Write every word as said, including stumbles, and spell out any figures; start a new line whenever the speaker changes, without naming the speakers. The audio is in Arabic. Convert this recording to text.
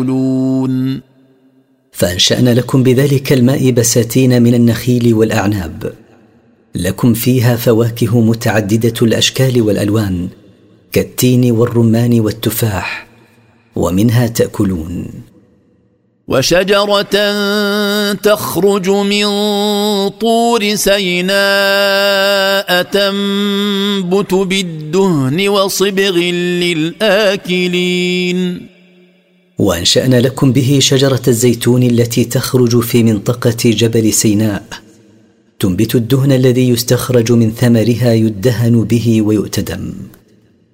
تأكلون.
فأنشأنا لكم بذلك الماء بساتين من النخيل والأعناب، لكم فيها فواكه متعددة الأشكال والألوان كالتين والرمان والتفاح، ومنها تأكلون.
وشجرة تخرج من طور سيناء تنبت بالدهن وصبغ للآكلين.
وأنشأنا لكم به شجرة الزيتون التي تخرج في منطقة جبل سيناء، تنبت الدهن الذي يستخرج من ثمرها يدهن به ويؤتدم.